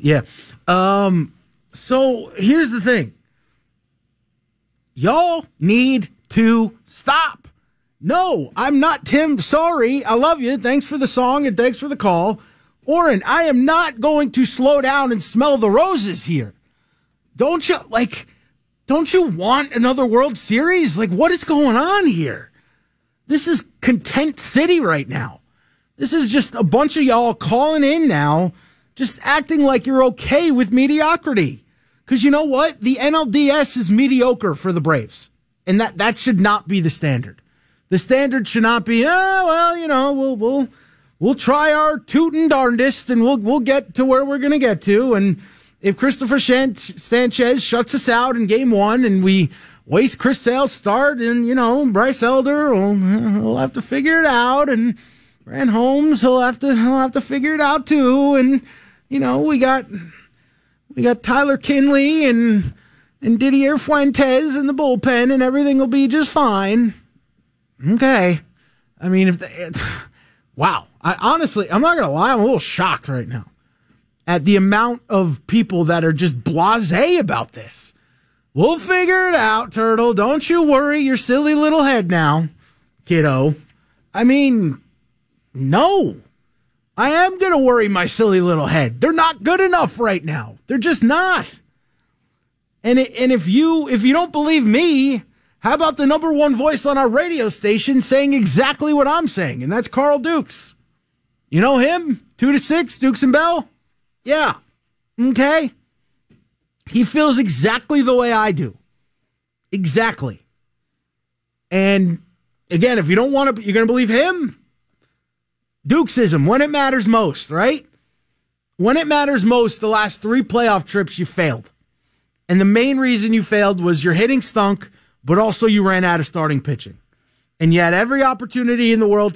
Yeah. So here's the thing. Y'all need to stop. No, I'm not Tim. Sorry. I love you. Thanks for the song and thanks for the call. Oren, I am not going to slow down and smell the roses here. Don't you want another World Series? Like, what is going on here? This is Content City right now. This is just a bunch of y'all calling in now, just acting like you're okay with mediocrity. Because you know what? The NLDS is mediocre for the Braves. And that should not be the standard. The standard should not be, we'll try our tootin' darndest and we'll get to where we're going to get to. And if Christopher Sanchez shuts us out in game 1 and we waste Chris Sale's start and, Bryce Elder will have to figure it out. And Brand Holmes, he'll have to figure it out too. And, we got Tyler Kinley and Didier Fuentes in the bullpen, and everything will be just fine. Okay. I mean, wow. Honestly, I'm not going to lie, I'm a little shocked right now at the amount of people that are just blasé about this. We'll figure it out, Turtle. Don't you worry your silly little head now, kiddo. I mean, no. I am going to worry my silly little head. They're not good enough right now. They're just not. And if you don't believe me, how about the number one voice on our radio station saying exactly what I'm saying? And that's Carl Dukes. You know him? 2 to 6, Dukes and Bell? Yeah. Okay. He feels exactly the way I do. Exactly. And again, if you don't want to, you're going to believe him? Dukesism, when it matters most, right? When it matters most, the last 3 playoff trips you failed. And the main reason you failed was your hitting stunk, but also you ran out of starting pitching. And you had every opportunity in the world